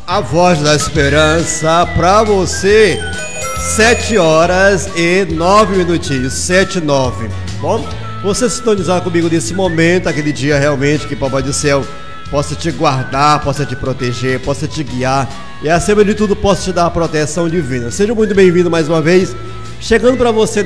A Voz da Esperança para você, 7h09, 7 e 9. Bom, você sintonizar comigo nesse momento, aquele dia realmente que Papai do Céu possa te guardar, possa te proteger, possa te guiar e acima de tudo possa te dar a proteção divina. Seja muito bem-vindo mais uma vez, chegando para você